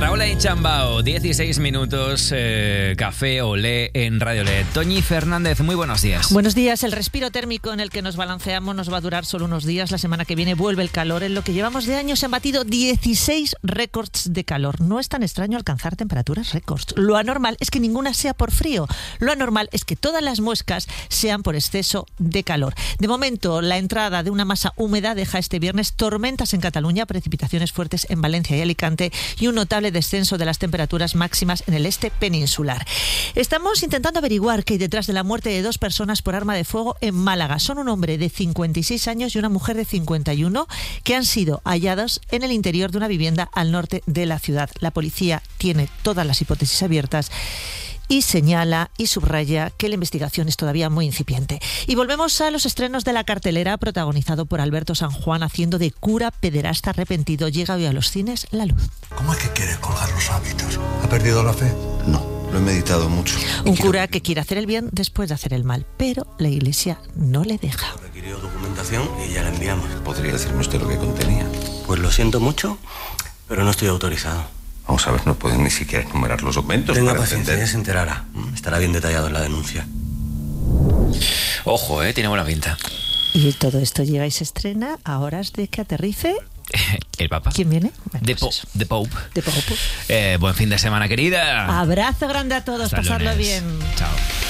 Raúl y Chambao, 16 minutos, café olé en Radio Olé. Toñi Fernández, muy buenos días. Buenos días. El respiro térmico en el que nos balanceamos nos va a durar solo unos días. La semana que viene vuelve el calor. En lo que llevamos de año se han batido 16 récords de calor. No es tan extraño alcanzar temperaturas récords. Lo anormal es que ninguna sea por frío. Lo anormal es que todas las muescas sean por exceso de calor. De momento, la entrada de una masa húmeda deja este viernes tormentas en Cataluña, precipitaciones fuertes en Valencia y Alicante y un notable descenso de las temperaturas máximas en el este peninsular. Estamos intentando averiguar qué hay detrás de la muerte de 2 personas por arma de fuego en Málaga. Son un hombre de 56 años y una mujer de 51 que han sido hallados en el interior de una vivienda al norte de la ciudad. La policía tiene todas las hipótesis abiertas y señala y subraya que la investigación es todavía muy incipiente. Y volvemos a los estrenos de la cartelera, protagonizado por Alberto San Juan haciendo de cura pederasta arrepentido. Llega hoy a los cines La Luz. ¿Cómo es que quiere colgar los hábitos? ¿Ha perdido la fe? No, lo he meditado mucho. Un cura que quiere hacer el bien después de hacer el mal, pero la Iglesia no le deja. Requirió documentación y ya la enviamos. ¿Podría decirme usted lo que contenía? Pues lo siento mucho, pero no estoy autorizado. Vamos a ver, no pueden ni siquiera enumerar los documentos. Tenga para paciencia, entender. ya se enterará. Estará bien detallado en la denuncia. Ojo, tiene buena pinta. Y todo esto llega y se estrena a horas de que aterrice. El Papa. ¿Quién viene? Bueno, The pues eso. Pope. The Pope. Buen fin de semana, querida. Abrazo grande a todos, Hasta el pasadlo lunes. bien. Chao.